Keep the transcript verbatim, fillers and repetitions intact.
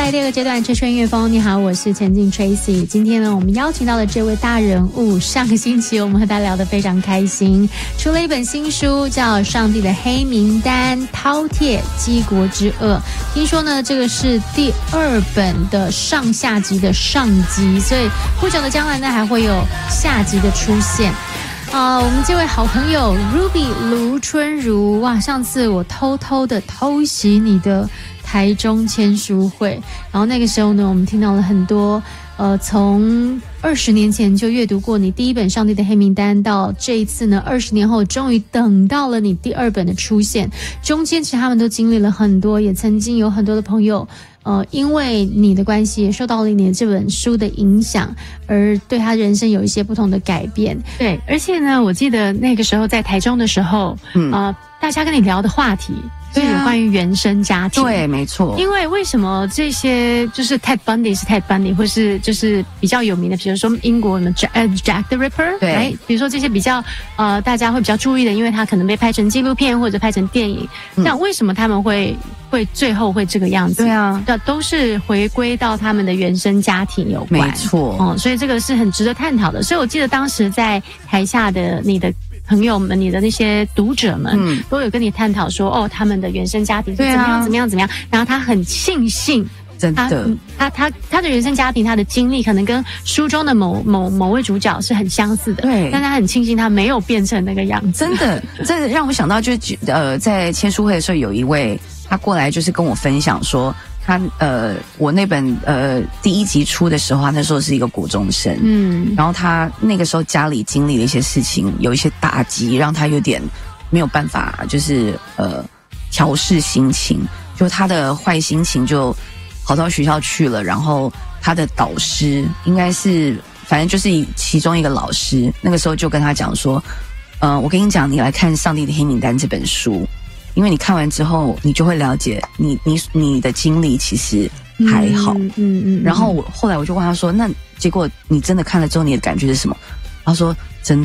来第二个阶段，车圈乐风，你好，我是前进 Tracy。今天呢，我们邀请到的这位大人物，上个星期我们和他聊得非常开心，出了一本新书，叫《上帝的黑名单：饕餮积国之恶》。听说呢，这个是第二本的上下集的上集，所以不久的将来呢，还会有下集的出现。啊、呃，我们这位好朋友 Ruby 卢春如，哇，上次我偷偷的偷袭你的台中签书会，然后那个时候呢，我们听到了很多，呃，从二十年前就阅读过你第一本《上帝的黑名单》，到这一次呢，二十年后终于等到了你第二本的出现，中间其实他们都经历了很多，也曾经有很多的朋友。呃，因为你的关系，也受到了你的这本书的影响，而对他人生有一些不同的改变。 对，而且呢，我记得那个时候在台中的时候，嗯，呃，大家跟你聊的话题是有关于原生家庭。 对，没错。 因为为什么这些就是 Ted Bundy 是 Ted Bundy， 或是就是比较有名的，比如说英国的 Jack, Jack the Ripper， 对， 比如说这些比较呃大家会比较注意的，因为他可能被拍成纪录片或者拍成电影。那、嗯、为什么他们会会最后会这个样子？ 对啊， 都是回归到他们的原生家庭有关。 没错， 嗯，所以这个是很值得探讨的。所以我记得当时在台下的你的朋友们，你的那些读者们，嗯，都有跟你探讨说，哦，他们的原生家庭是怎么样、啊、怎么样怎么样。然后他很庆幸， 真的， 他他他他的原生家庭，他的经历可能跟书中的某某某位主角是很相似的， 对。 但他很庆幸他没有变成那个样子。 真的，这让我想到就，就呃，在签书会的时候，有一位他过来就是跟我分享说。他呃，我那本呃第一集出的时候，他那时候是一个国中生，嗯，然后他那个时候家里经历了一些事情，有一些打击，让他有点没有办法，就是呃调适心情，就他的坏心情就跑到学校去了，然后他的导师应该是反正就是其中一个老师，那个时候就跟他讲说，呃，我跟你讲，你来看《上帝的黑名单》这本书。因为你看完之后，你就会了解你你你的经历其实还好，嗯 嗯, 嗯。然后我后来我就问他说：“那结果你真的看了之后，你的感觉是什么？”他说：“